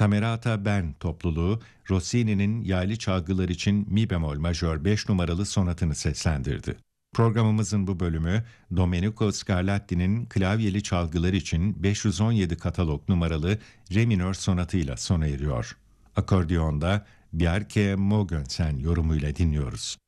Camerata Bern topluluğu, Rossini'nin yaylı çalgılar için mi bemol majör 5 numaralı sonatını seslendirdi. Programımızın bu bölümü, Domenico Scarlatti'nin klavyeli çalgılar için 517 katalog numaralı re minör sonatıyla sona eriyor. Akordiyonda Bjarke Mogensen yorumuyla dinliyoruz.